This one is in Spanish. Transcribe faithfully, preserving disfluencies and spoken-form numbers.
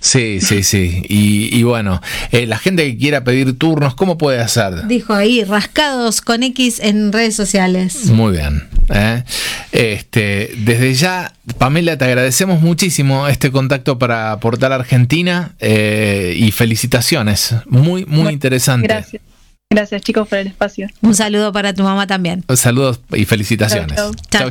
Sí, sí, sí. Y, y bueno, eh, la gente que quiera pedir turnos, ¿cómo puede hacer? Dijo ahí, Rascados con X en redes sociales. Muy bien. ¿eh? Este, desde ya, Pamela, te agradecemos muchísimo este contacto para Portal Argentina eh, y felicitaciones. Muy, muy bueno, interesante. Gracias. Gracias, chicos, por el espacio. Un saludo para tu mamá también. Saludos y felicitaciones. Chau, chau. Chau.